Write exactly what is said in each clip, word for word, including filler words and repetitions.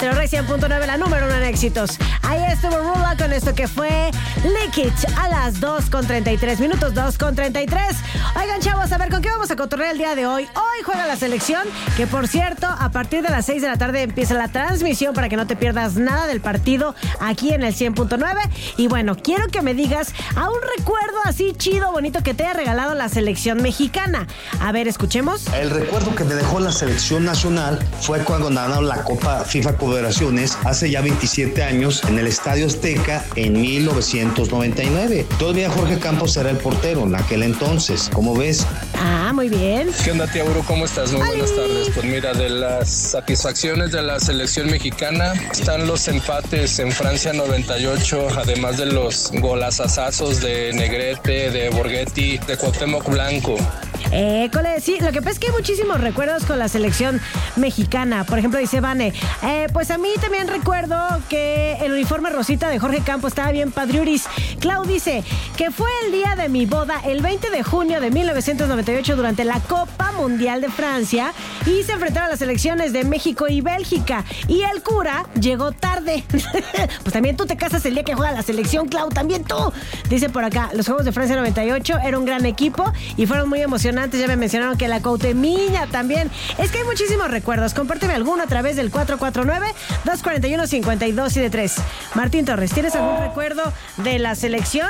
Monterrey cien punto nueve, la número uno en éxitos. Ahí estuvo Rula con esto que fue Lick It a las dos con treinta y tres minutos, dos con treinta y tres. Oigan, chavos, a ver, ¿con qué vamos a cotorrear el día de hoy? Hoy juega la selección, que por cierto, a partir de las seis de la tarde empieza la transmisión para que no te pierdas nada del partido aquí en el cien punto nueve. Y bueno, quiero que me digas a un recuerdo así chido, bonito que te haya regalado la selección mexicana. A ver, escuchemos. El recuerdo que me dejó la selección nacional fue cuando ganaron la Copa FIFA Confederaciones hace ya veintisiete años en el Estadio Azteca en mil novecientos noventa y nueve. Todavía Jorge Campos era el portero en aquel entonces. ¿Cómo ves? Ah, muy bien. ¿Qué onda, tía Bru? ¿Cómo estás? Muy buenas tardes. Pues mira, de las satisfacciones de la selección mexicana están los empates en Francia noventa y ocho, además de los golazazazos de Negrete, de Borghetti, de Cuauhtémoc Blanco. École, sí, lo que pasa es que hay muchísimos recuerdos con la selección mexicana. Por ejemplo, dice Vane, eh, pues a mí también recuerdo que el uniforme rosita de Jorge Campos estaba bien padriuris. Clau dice que fue el día de mi boda, el veinte de junio de mil novecientos noventa y ocho, durante la Copa Mundial de Francia, y se enfrentaron las selecciones de México y Bélgica, y el cura llegó tarde. Pues también tú te casas el día que juega la selección, Clau, también tú. Dice por acá, los Juegos de Francia noventa y ocho era un gran equipo y fueron muy emocionantes. Ya me mencionaron que la Cuauhtemiña también. Es que hay muchísimos recuerdos. Compárteme alguno a través del cuatro cuatro nueve, dos cuatro uno, cinco dos siete tres. Martín Torres, ¿tienes algún recuerdo de la selección?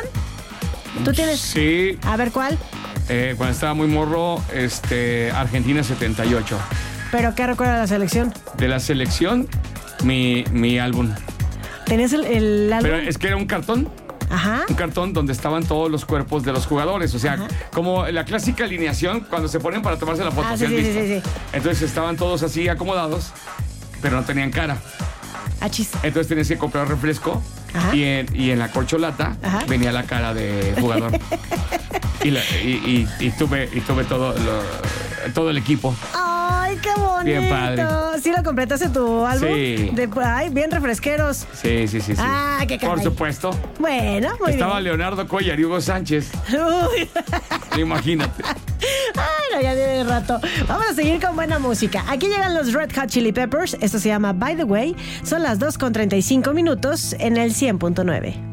¿Tú tienes? Sí. A ver, ¿cuál? Eh, cuando estaba muy morro, este, Argentina setenta y ocho. ¿Pero qué recuerdo de la selección? De la selección, mi, mi álbum. ¿Tenías el, el álbum? Pero es que era un cartón. Ajá. Un cartón donde estaban todos los cuerpos de los jugadores. O sea, Ajá. como la clásica alineación cuando se ponen para tomarse la foto. Ah, ¿Sí sí, has sí, visto? sí, sí. Entonces estaban todos así acomodados, pero no tenían cara. Achis. Entonces tenías que comprar refresco. Ajá. Y en, y en la corcholata Ajá. venía la cara de jugador. y, la, y, y, y tuve, y tuve todo, lo, todo el equipo. ¡Ay, qué bonito! Bien padre. ¿Sí lo completaste tu álbum? Sí. De, ay, bien refresqueros. Sí, sí, sí, sí. Ah, qué caray. Por supuesto. Bueno, muy Estaba bien. Leonardo Cuellar y Hugo Sánchez. Uy. Imagínate. Ay, no, ya tiene rato. Vamos a seguir con buena música. Aquí llegan los Red Hot Chili Peppers. Esto se llama By the Way. Son las dos con treinta y cinco minutos en el cien punto nueve.